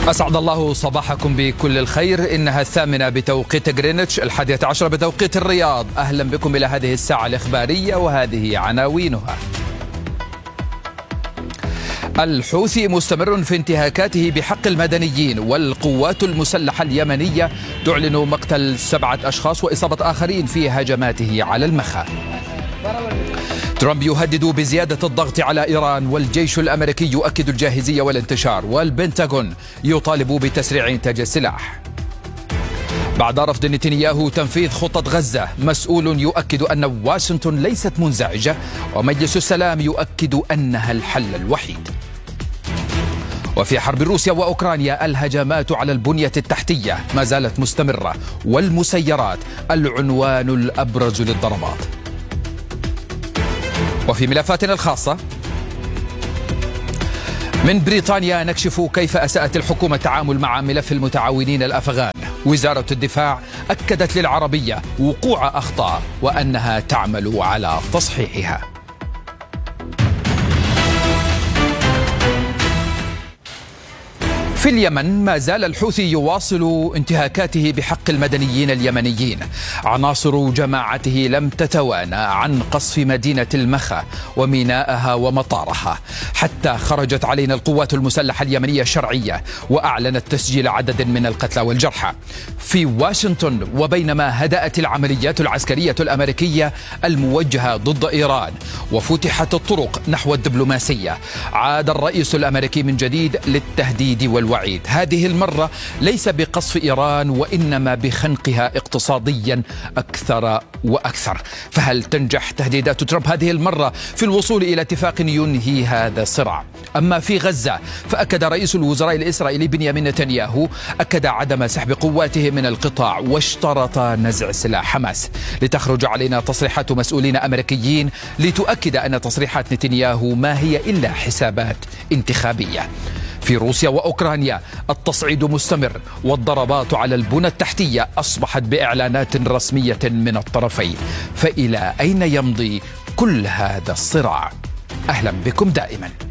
أسعد الله صباحكم بكل الخير. إنها 8 بتوقيت غرينتش، 11 بتوقيت الرياض. أهلا بكم إلى هذه الساعة الإخبارية وهذه عناوينها. الحوثي مستمر في انتهاكاته بحق المدنيين، والقوات المسلحة اليمنية تعلن مقتل 7 أشخاص وإصابة آخرين في هجماته على المخا. ترامب يهدد بزيادة الضغط على إيران، والجيش الأمريكي يؤكد الجاهزية والانتشار، والبنتاغون يطالب بتسريع إنتاج السلاح. بعد رفض نتنياهو تنفيذ خطة غزة، مسؤول يؤكد أن واشنطن ليست منزعجة، ومجلس السلام يؤكد أنها الحل الوحيد. وفي حرب روسيا وأوكرانيا، الهجمات على البنية التحتية ما زالت مستمرة، والمسيرات العنوان الأبرز للضربات. وفي ملفاتنا الخاصة، من بريطانيا نكشف كيف أساءت الحكومة التعامل مع ملف المتعاونين الأفغان. وزارة الدفاع أكدت للعربية وقوع أخطاء وأنها تعمل على تصحيحها. في اليمن ما زال الحوثي يواصل انتهاكاته بحق المدنيين اليمنيين. عناصر جماعته لم تتوانى عن قصف مدينة المخا وميناءها ومطارها، حتى خرجت علينا القوات المسلحة اليمنية الشرعية وأعلنت تسجيل عدد من القتلى والجرحى. في واشنطن، وبينما هدأت العمليات العسكرية الأمريكية الموجهة ضد إيران وفتحت الطرق نحو الدبلوماسية، عاد الرئيس الأمريكي من جديد للتهديد والوعيد، هذه المرة ليس بقصف إيران وإنما بخنقها اقتصاديا أكثر وأكثر. فهل تنجح تهديدات ترامب هذه المرة في الوصول إلى اتفاق ينهي هذا الصراع؟ أما في غزة، فأكد رئيس الوزراء الإسرائيلي بنيامين نتنياهو عدم سحب قواته من القطاع، واشترط نزع سلاح حماس. لتخرج علينا تصريحات مسؤولين أمريكيين لتؤكد أن تصريحات نتنياهو ما هي إلا حسابات انتخابية. في روسيا وأوكرانيا التصعيد مستمر، والضربات على البنى التحتية أصبحت بإعلانات رسمية من الطرفين. فإلى أين يمضي كل هذا الصراع؟ أهلا بكم دائما.